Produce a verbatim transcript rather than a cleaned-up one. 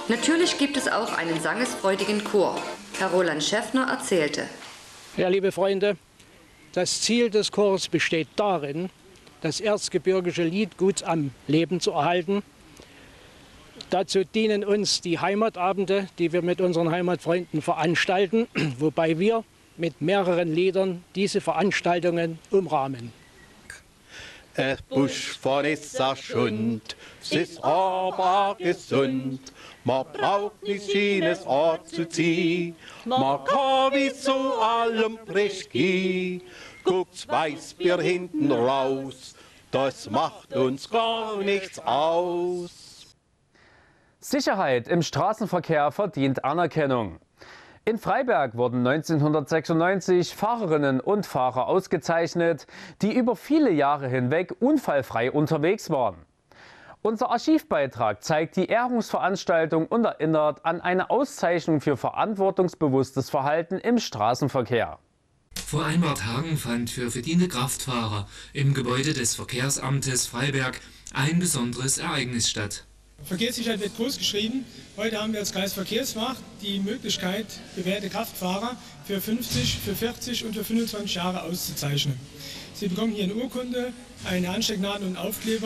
Natürlich gibt es auch einen sangesfreudigen Chor. Herr Roland Schäffner erzählte. Ja, liebe Freunde, das Ziel des Chors besteht darin, das erzgebirgische Liedgut am Leben zu erhalten. Dazu dienen uns die Heimatabende, die wir mit unseren Heimatfreunden veranstalten, wobei wir mit mehreren Liedern diese Veranstaltungen umrahmen. Es Busch von ist a Schund, es ist aber gesund. Man braucht nicht jenes Ort zu ziehen, man kann wie zu allem frisch gehen. Guckt's Weißbier hinten raus, das macht uns gar nichts aus. Sicherheit im Straßenverkehr verdient Anerkennung. In Freiberg wurden neunzehnhundertsechsundneunzig Fahrerinnen und Fahrer ausgezeichnet, die über viele Jahre hinweg unfallfrei unterwegs waren. Unser Archivbeitrag zeigt die Ehrungsveranstaltung und erinnert an eine Auszeichnung für verantwortungsbewusstes Verhalten im Straßenverkehr. Vor ein paar Tagen fand für verdiente Kraftfahrer im Gebäude des Verkehrsamtes Freiberg ein besonderes Ereignis statt. Verkehrssicherheit wird groß geschrieben. Heute haben wir als Kreisverkehrswacht die Möglichkeit, bewährte Kraftfahrer für fünfzig, für vierzig und für fünfundzwanzig Jahre auszuzeichnen. Sie bekommen hier eine Urkunde, eine Anstecknadel und Aufkleber.